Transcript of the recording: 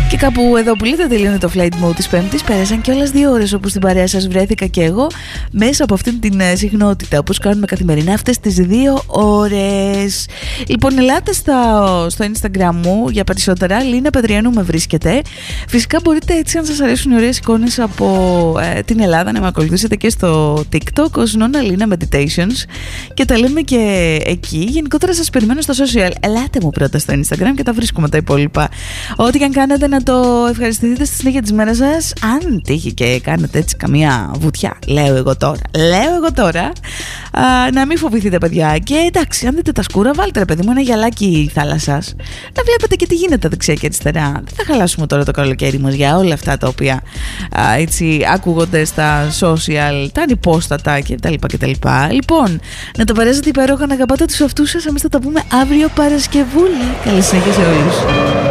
Και κάπου εδώ που λέτε τελειώνει το flight mode της Πέμπτης. Πέρασαν κιόλας 2 ώρες όπου στην παρέα σας βρέθηκα και εγώ μέσα από αυτήν την συχνότητα, όπως κάνουμε καθημερινά αυτές τις 2 ώρες. Λοιπόν, ελάτε στο Instagram μου για περισσότερα. Λίνα Πετριανού με βρίσκεται. Φυσικά μπορείτε έτσι, αν σας αρέσουν οι ωραίες εικόνες από την Ελλάδα, να με ακολουθήσετε και στο TikTok ως Νόνα Λίνα Meditations και τα λέμε και εκεί. Γενικότερα σας περιμένω στα social. Ελάτε μου πρώτα στο Instagram και τα βρίσκουμε τα υπόλοιπα. Ό,τι και αν κάνετε να το ευχαριστηθείτε στη συνέχεια της μέρας σας. Αν τύχει και κάνετε έτσι καμία βουτιά, λέω εγώ τώρα, να μην φοβηθείτε, παιδιά. Και εντάξει, αν δείτε τα σκούρα, βάλτε ρε παιδί μου ένα γυαλάκι θάλασσας, να βλέπετε και τι γίνεται δεξιά και αριστερά. Δεν θα χαλάσουμε τώρα το καλοκαίρι μας για όλα αυτά τα οποία έτσι ακούγονται στα social, τα ανυπόστατα κτλ. Λοιπόν, να το περάσετε υπέροχα, να αγαπάτε τους αυτούς σας. Εμείς θα τα πούμε αύριο Παρασκευούλη. Καλή συνέχεια σε όλους.